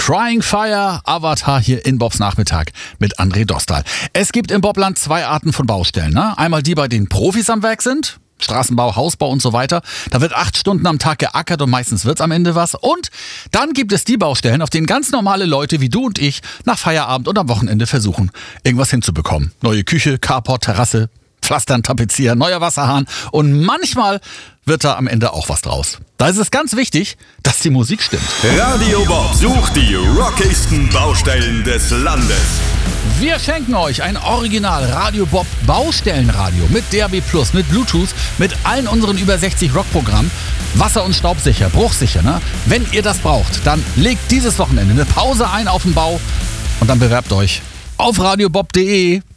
Crying Fire, Avatar hier in Bobs Nachmittag mit André Dostal. Es gibt im Bobland zwei Arten von Baustellen. Ne? Einmal die, bei denen Profis am Werk sind. Straßenbau, Hausbau und so weiter. Da wird 8 Stunden am Tag geackert und meistens wird's am Ende was. Und dann gibt es die Baustellen, auf denen ganz normale Leute wie du und ich nach Feierabend und am Wochenende versuchen, irgendwas hinzubekommen. Neue Küche, Carport, Terrasse, Pflastern, Tapezieren, neuer Wasserhahn und manchmal wird da am Ende auch was draus. Da ist es ganz wichtig, dass die Musik stimmt. Radio Bob sucht die rockigsten Baustellen des Landes. Wir schenken euch ein Original Radio Bob Baustellenradio mit DAB+, mit Bluetooth, mit allen unseren über 60 Rockprogrammen. Wasser- und staubsicher, bruchsicher. Ne? Wenn ihr das braucht, dann legt dieses Wochenende eine Pause ein auf den Bau und dann bewerbt euch auf radiobob.de.